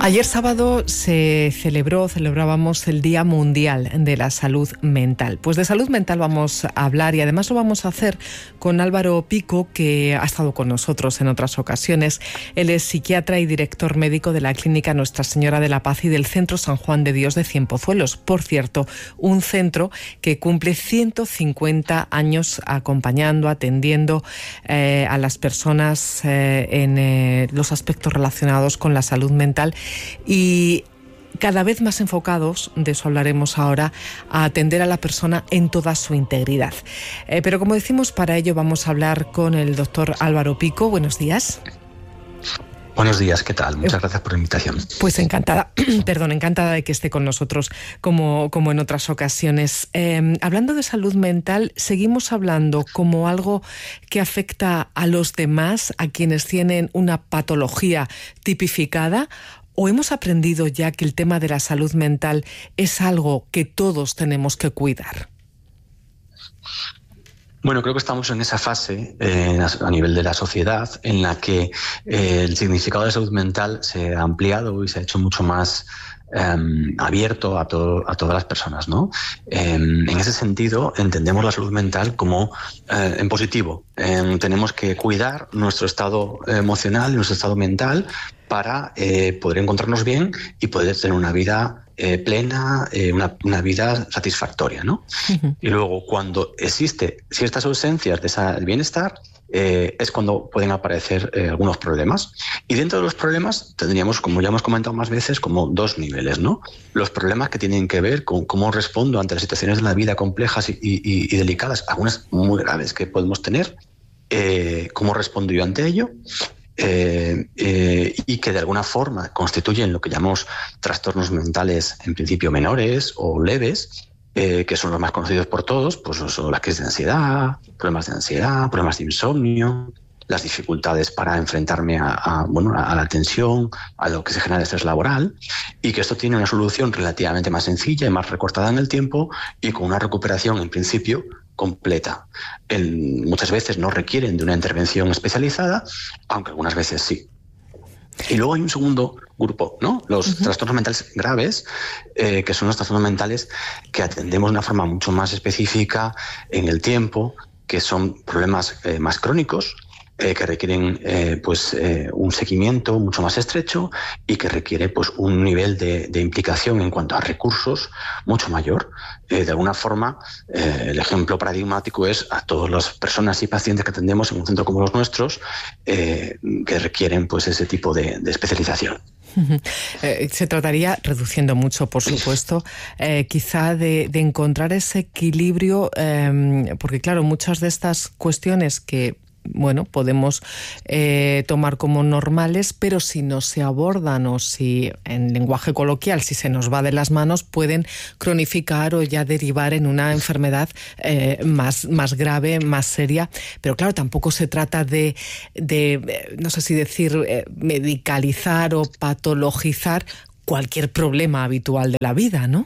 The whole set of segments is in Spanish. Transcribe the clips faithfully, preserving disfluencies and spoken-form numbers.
Ayer sábado se celebró, celebrábamos el Día Mundial de la Salud Mental. Pues de salud mental vamos a hablar y además lo vamos a hacer con Álvaro Pico, que ha estado con nosotros en otras ocasiones. Él es psiquiatra y director médico de la Clínica Nuestra Señora de la Paz y del Centro San Juan de Dios de Cienpozuelos. Por cierto, un centro que cumple ciento cincuenta años acompañando, atendiendo eh, a las personas eh, en eh, los aspectos relacionados con la salud mental, y cada vez más enfocados, de eso hablaremos ahora, a atender a la persona en toda su integridad. Eh, pero como decimos, para ello vamos a hablar con el doctor Álvaro Pico. Buenos días. Buenos días, ¿qué tal? Muchas gracias por la invitación. Pues encantada, perdón, encantada de que esté con nosotros como, como en otras ocasiones. Eh, hablando de salud mental, seguimos hablando como algo que afecta a los demás, a quienes tienen una patología tipificada, ¿o hemos aprendido ya que el tema de la salud mental es algo que todos tenemos que cuidar? Bueno, creo que estamos en esa fase eh, a nivel de la sociedad en la que eh, el significado de salud mental se ha ampliado y se ha hecho mucho más eh, abierto a, todo, a todas las personas, ¿no? Eh, en ese sentido, entendemos la salud mental como eh, en positivo. Eh, tenemos que cuidar nuestro estado emocional, nuestro estado mental, para eh, poder encontrarnos bien y poder tener una vida eh, plena, eh, una, una vida satisfactoria, ¿no? Uh-huh. Y luego, cuando existe ciertas ausencias de ese bienestar, eh, es cuando pueden aparecer eh, algunos problemas. Y dentro de los problemas tendríamos, como ya hemos comentado más veces, como dos niveles, ¿no? Los problemas que tienen que ver con cómo respondo ante las situaciones de la vida complejas y, y, y delicadas, algunas muy graves que podemos tener, eh, cómo respondo yo ante ello. Eh, eh, y que de alguna forma constituyen lo que llamamos trastornos mentales en principio menores o leves, eh, que son los más conocidos por todos, pues son las crisis de ansiedad, problemas de ansiedad, problemas de insomnio, las dificultades para enfrentarme a, a, bueno, a la tensión, a lo que se genera de estrés laboral, y que esto tiene una solución relativamente más sencilla y más recortada en el tiempo y con una recuperación en principio completa. El, muchas veces no requieren de una intervención especializada, aunque algunas veces sí. Y luego hay un segundo grupo, ¿no? Los uh-huh. trastornos mentales graves, eh, que son los trastornos mentales que atendemos de una forma mucho más específica en el tiempo, que son problemas eh, más crónicos, Eh, que requieren eh, pues, eh, un seguimiento mucho más estrecho y que requiere pues, un nivel de, de implicación en cuanto a recursos mucho mayor. Eh, de alguna forma, eh, el ejemplo paradigmático es a todas las personas y pacientes que atendemos en un centro como los nuestros, eh, que requieren pues, ese tipo de, de especialización. Eh, se trataría, reduciendo mucho por supuesto, eh, quizá de, de encontrar ese equilibrio, eh, porque claro, muchas de estas cuestiones que bueno, podemos eh, tomar como normales, pero si no se abordan o si, en lenguaje coloquial, si se nos va de las manos, pueden cronificar o ya derivar en una enfermedad eh, más, más grave, más seria. Pero claro, tampoco se trata de, de no sé si decir, eh, medicalizar o patologizar cualquier problema habitual de la vida, ¿no?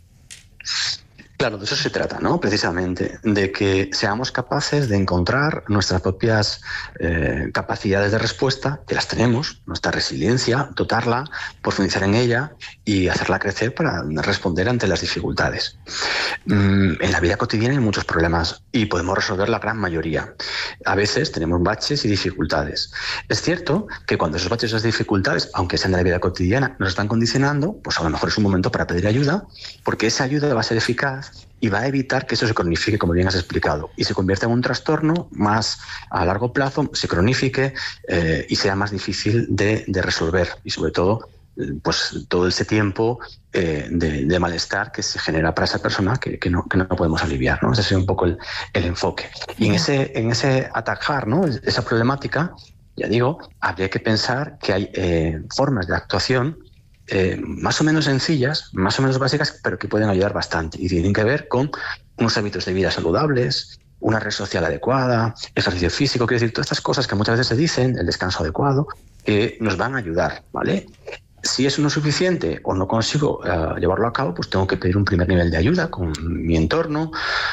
Claro, de eso se trata, ¿no? Precisamente, de que seamos capaces de encontrar nuestras propias eh, capacidades de respuesta, que las tenemos, nuestra resiliencia, dotarla, profundizar en ella y hacerla crecer para responder ante las dificultades. Mm, en la vida cotidiana hay muchos problemas y podemos resolver la gran mayoría. A veces tenemos baches y dificultades. Es cierto que cuando esos baches y esas dificultades, aunque sean de la vida cotidiana, nos están condicionando, pues a lo mejor es un momento para pedir ayuda, porque esa ayuda va a ser eficaz y va a evitar que eso se cronifique, como bien has explicado, y se convierta en un trastorno más a largo plazo, se cronifique eh, y sea más difícil de, de resolver. Y sobre todo, pues todo ese tiempo eh, de, de malestar que se genera para esa persona que, que, no, que no podemos aliviar, ¿no? Ese es un poco el, el enfoque. Y en ese, en ese atajar, ¿no?, esa problemática, ya digo, habría que pensar que hay eh, formas de actuación Eh, más o menos sencillas, más o menos básicas, pero que pueden ayudar bastante y tienen que ver con unos hábitos de vida saludables, una red social adecuada, ejercicio físico, quiero decir, todas estas cosas que muchas veces se dicen, el descanso adecuado, que nos van a ayudar, ¿vale? Si eso no es suficiente o no consigo uh, llevarlo a cabo, pues tengo que pedir un primer nivel de ayuda con mi entorno,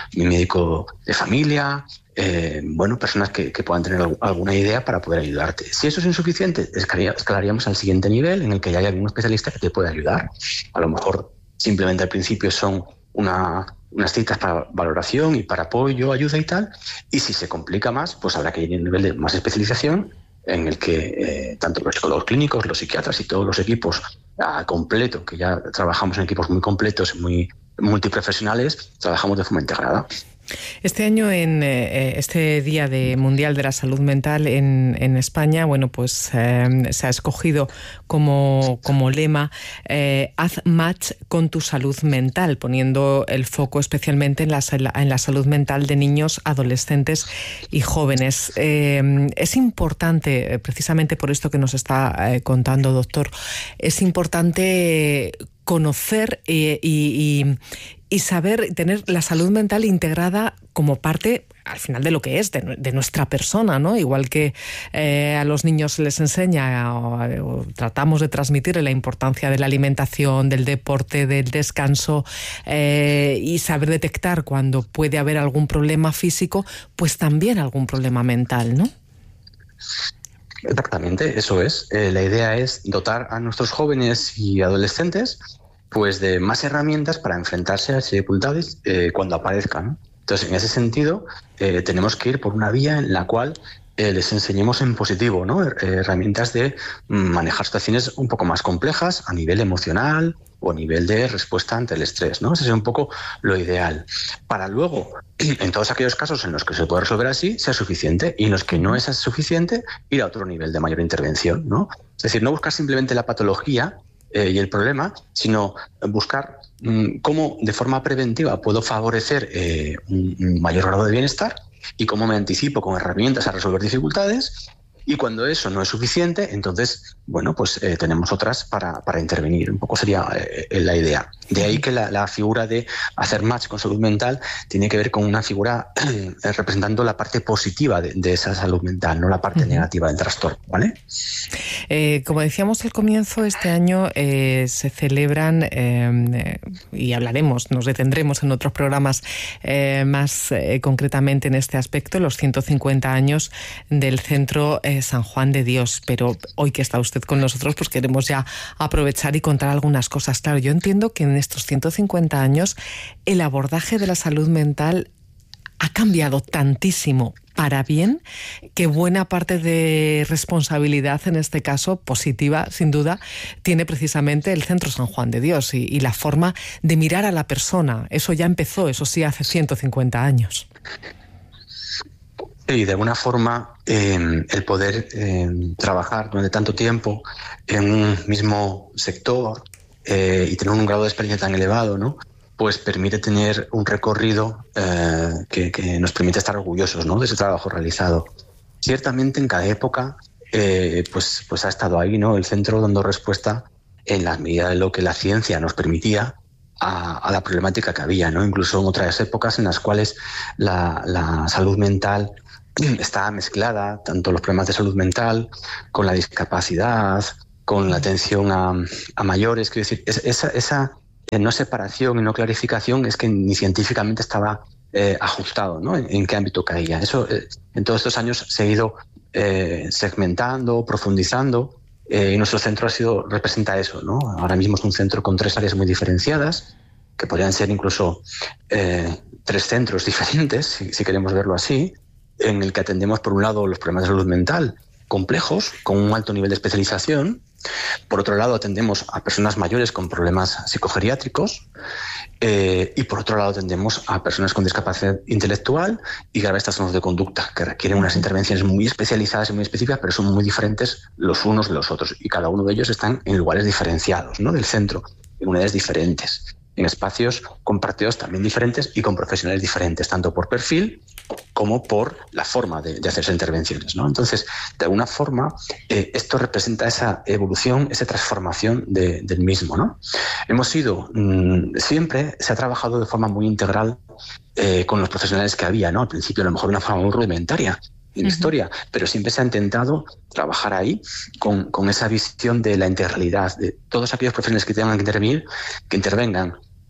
mi médico de familia, eh, bueno, personas que, que puedan tener alguna idea para poder ayudarte. Si eso es insuficiente, escalaríamos al siguiente nivel en el que ya hay algún especialista que te puede ayudar. A lo mejor simplemente al principio son una... unas citas para valoración y para apoyo, ayuda y tal, y si se complica más, pues habrá que ir a un nivel de más especialización en el que eh, tanto los psicólogos clínicos, los psiquiatras y todos los equipos a completo, que ya trabajamos en equipos muy completos, muy multiprofesionales, trabajamos de forma integrada. Este año, en eh, este Día de Mundial de la Salud Mental en, en España, bueno, pues eh, se ha escogido como, como lema eh, haz match con tu salud mental, poniendo el foco especialmente en la, en la salud mental de niños, adolescentes y jóvenes. Eh, es importante, precisamente por esto que nos está eh, contando, doctor, es importante conocer eh, y, y, y saber tener la salud mental integrada como parte, al final, de lo que es, de, de nuestra persona, ¿no? Igual que eh, a los niños se les enseña o, o tratamos de transmitir la importancia de la alimentación, del deporte, del descanso eh, y saber detectar cuando puede haber algún problema físico, pues también algún problema mental, ¿no? Exactamente, eso es. Eh, la idea es dotar a nuestros jóvenes y adolescentes pues de más herramientas para enfrentarse a las dificultades eh, cuando aparezcan, ¿no? Entonces, en ese sentido, eh, tenemos que ir por una vía en la cual eh, les enseñemos en positivo, ¿no? Eh, herramientas de manejar situaciones un poco más complejas a nivel emocional o a nivel de respuesta ante el estrés, ¿no? Ese es un poco lo ideal. Para luego, en todos aquellos casos en los que se puede resolver así, sea suficiente, y en los que no es suficiente, ir a otro nivel de mayor intervención, ¿no? Es decir, no buscar simplemente la patología eh, y el problema, sino buscar mmm, cómo de forma preventiva puedo favorecer eh, un, un mayor grado de bienestar y cómo me anticipo con herramientas a resolver dificultades. Y cuando eso no es suficiente, entonces, bueno, pues eh, tenemos otras para, para intervenir. Un poco sería eh, la idea. De ahí que la, la figura de hacer match con salud mental tiene que ver con una figura eh, representando la parte positiva de, de esa salud mental, no la parte uh-huh. negativa del trastorno, ¿vale? Eh, como decíamos al comienzo, este año eh, se celebran, eh, y hablaremos, nos detendremos en otros programas eh, más eh, concretamente en este aspecto, los ciento cincuenta años del Centro eh, San Juan de Dios. Pero hoy que está usted con nosotros, pues queremos ya aprovechar y contar algunas cosas. Claro, yo entiendo que en estos ciento cincuenta años el abordaje de la salud mental ha cambiado tantísimo para bien, que buena parte de responsabilidad, en este caso positiva, sin duda, tiene precisamente el Centro San Juan de Dios y, y la forma de mirar a la persona. Eso ya empezó, eso sí, hace ciento cincuenta años. Y de alguna forma eh, el poder eh, trabajar durante tanto tiempo en un mismo sector eh, y tener un grado de experiencia tan elevado, ¿no? Pues permite tener un recorrido eh, que, que nos permite estar orgullosos, ¿no? De ese trabajo realizado. Ciertamente en cada época eh, pues, pues ha estado ahí, ¿no? El centro dando respuesta en la medida de lo que la ciencia nos permitía a, a la problemática que había, ¿no? Incluso en otras épocas en las cuales la, la salud mental está mezclada, tanto los problemas de salud mental con la discapacidad, con la atención a, a mayores. Quiero decir, es, esa, esa no separación y no clarificación es que ni científicamente estaba eh, ajustado, ¿no? En, en qué ámbito caía. Eso eh, en todos estos años se ha ido eh, segmentando, profundizando, eh, y nuestro centro ha sido, representa eso, ¿no? Ahora mismo es un centro con tres áreas muy diferenciadas, que podrían ser incluso eh, tres centros diferentes, si, si queremos verlo así, en el que atendemos, por un lado, los problemas de salud mental complejos, con un alto nivel de especialización. Por otro lado, atendemos a personas mayores con problemas psicogeriátricos. Eh, y por otro lado, atendemos a personas con discapacidad intelectual y graves trastornos de conducta, que requieren unas intervenciones muy especializadas y muy específicas, pero son muy diferentes los unos de los otros. Y cada uno de ellos están en lugares diferenciados, ¿no? Del centro, en unidades diferentes, en espacios compartidos también diferentes y con profesionales diferentes, tanto por perfil como por la forma de, de hacer esas intervenciones, ¿no? Entonces, de alguna forma, eh, esto representa esa evolución, esa transformación de, del mismo, ¿no? Hemos sido, mmm, siempre se ha trabajado de forma muy integral eh, con los profesionales que había, ¿no? Al principio, a lo mejor de una forma muy rudimentaria en uh-huh. historia, pero siempre se ha intentado trabajar ahí con, con esa visión de la integralidad, de todos aquellos profesionales que tengan que intervenir, que intervengan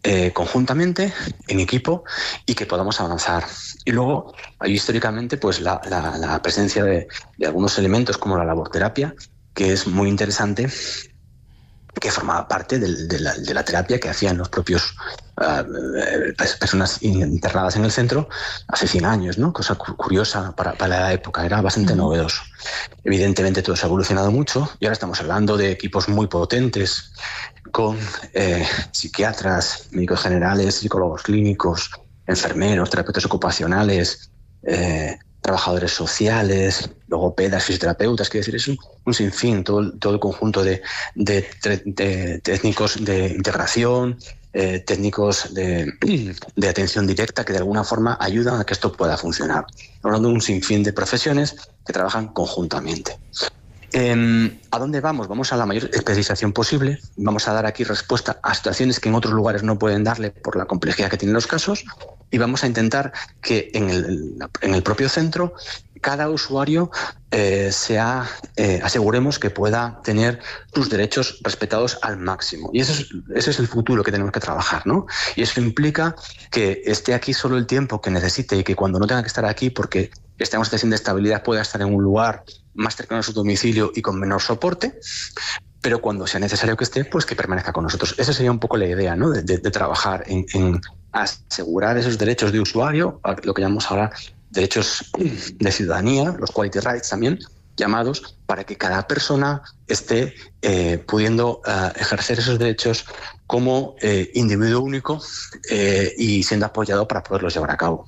eh, conjuntamente, en equipo, y que podamos avanzar. Y luego hay históricamente pues la, la, la presencia de, de algunos elementos como la laborterapia, que es muy interesante, que formaba parte del, de, la, de la terapia que hacían los propios uh, personas internadas en el centro hace cien años, ¿no? Cosa cu- curiosa para, para la época, era bastante uh-huh. novedoso. Evidentemente todo se ha evolucionado mucho y ahora estamos hablando de equipos muy potentes con eh, psiquiatras, médicos generales, psicólogos clínicos, enfermeros, terapeutas ocupacionales, eh, trabajadores sociales, logopedas, fisioterapeutas, quiero decir, es un, un sinfín, todo, todo el conjunto de, de, de, de técnicos de integración, eh, técnicos de, de atención directa que de alguna forma ayudan a que esto pueda funcionar. Estamos hablando de un sinfín de profesiones que trabajan conjuntamente. Eh, ¿A dónde vamos? Vamos a la mayor especialización posible. Vamos a dar aquí respuesta a situaciones que en otros lugares no pueden darle por la complejidad que tienen los casos, y vamos a intentar que en el, en el propio centro cada usuario eh, sea, eh, aseguremos que pueda tener sus derechos respetados al máximo. Y eso es, ese es el futuro que tenemos que trabajar, ¿no? Y eso implica que esté aquí solo el tiempo que necesite y que cuando no tenga que estar aquí porque esté en una situación de estabilidad pueda estar en un lugar más cercano a su domicilio y con menor soporte, pero cuando sea necesario que esté, pues que permanezca con nosotros. Esa sería un poco la idea, ¿no? de, de, de trabajar en, en asegurar esos derechos de usuario, lo que llamamos ahora derechos de ciudadanía, los quality rights también, llamados, para que cada persona esté eh, pudiendo uh, ejercer esos derechos como eh, individuo único eh, y siendo apoyado para poderlos llevar a cabo.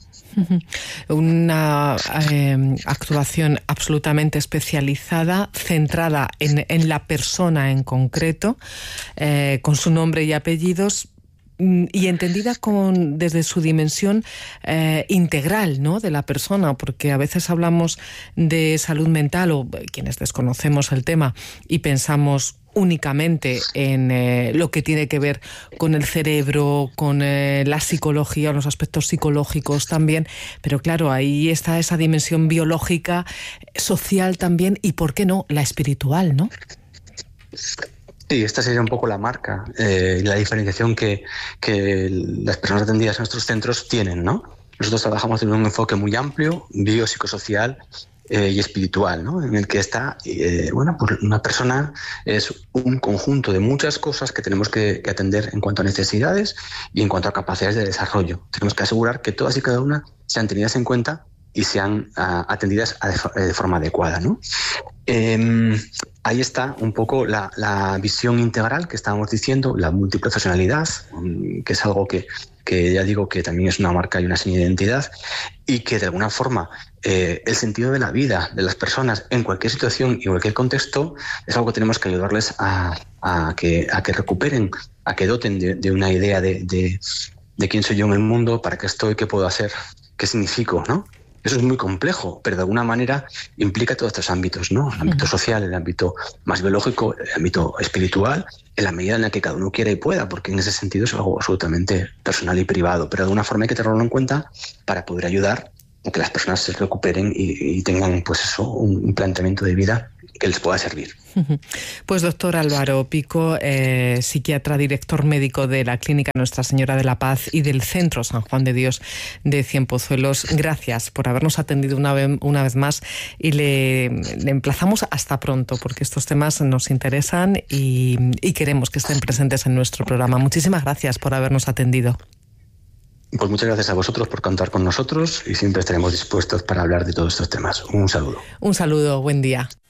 Una eh, actuación absolutamente especializada, centrada en, en la persona en concreto, eh, con su nombre y apellidos, y entendida con, desde su dimensión eh, integral, ¿no?, de la persona, porque a veces hablamos de salud mental, o quienes desconocemos el tema y pensamos únicamente en eh, lo que tiene que ver con el cerebro, con eh, la psicología, los aspectos psicológicos también, pero claro, ahí está esa dimensión biológica, social también, y ¿por qué no?, la espiritual, ¿no? Sí, esta sería un poco la marca y eh, la diferenciación que, que las personas atendidas en nuestros centros tienen, ¿no? Nosotros trabajamos en un enfoque muy amplio, biopsicosocial eh, y espiritual, ¿no? En el que está, eh, bueno, pues una persona es un conjunto de muchas cosas que tenemos que, que atender en cuanto a necesidades y en cuanto a capacidades de desarrollo. Tenemos que asegurar que todas y cada una sean tenidas en cuenta y sean uh, atendidas a de, de forma adecuada, ¿no? Eh, ahí está un poco la, la visión integral que estábamos diciendo, la multiprofesionalidad, um, que es algo que, que ya digo que también es una marca y una seña de identidad, y que de alguna forma eh, el sentido de la vida de las personas en cualquier situación y en cualquier contexto es algo que tenemos que ayudarles a, a, que, a que recuperen, a que doten de, de una idea de, de, de quién soy yo en el mundo, para qué estoy, qué puedo hacer, qué significo, ¿no? Eso es muy complejo, pero de alguna manera implica todos estos ámbitos, ¿no? El ámbito social, el ámbito más biológico, el ámbito espiritual, en la medida en la que cada uno quiera y pueda, porque en ese sentido es algo absolutamente personal y privado, pero de alguna forma hay que tenerlo en cuenta para poder ayudar a que las personas se recuperen y, y tengan, pues eso, un, un planteamiento de vida que les pueda servir. Pues doctor Álvaro Pico, eh, psiquiatra, director médico de la Clínica Nuestra Señora de la Paz y del Centro San Juan de Dios de Cienpozuelos, gracias por habernos atendido una vez, una vez más, y le, le emplazamos hasta pronto, porque estos temas nos interesan y, y queremos que estén presentes en nuestro programa. Muchísimas gracias por habernos atendido. Pues muchas gracias a vosotros por contar con nosotros y siempre estaremos dispuestos para hablar de todos estos temas. Un saludo. Un saludo, buen día.